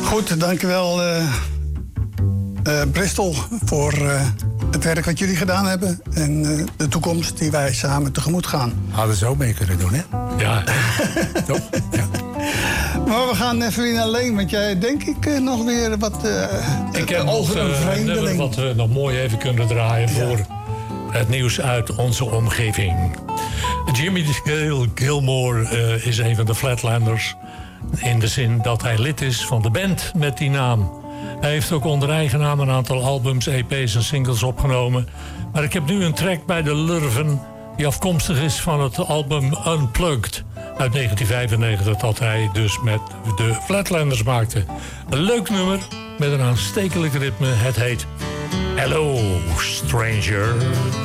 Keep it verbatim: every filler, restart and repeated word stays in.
Goed, dankjewel uh, uh, Bristol voor uh, het werk wat jullie gedaan hebben. En uh, de toekomst die wij samen tegemoet gaan. Hadden ze ook mee kunnen doen, hè? Ja. Toch? Ja. Maar we gaan even weer naar Leen, want jij denk ik uh, nog weer wat uh, ik heb over nog, een uh, vreemdeling. Wat we nog mooi even kunnen draaien ja. voor het nieuws uit onze omgeving. Jimmy Gilmore uh, is een van de Flatlanders. In de zin dat hij lid is van de band met die naam. Hij heeft ook onder eigen naam een aantal albums, E P's en singles opgenomen. Maar ik heb nu een track bij de Lurven die afkomstig is van het album Unplugged uit negentien vijfennegentig, dat hij dus met de Flatlanders maakte. Een leuk nummer met een aanstekelijk ritme. Het heet Hello, Stranger.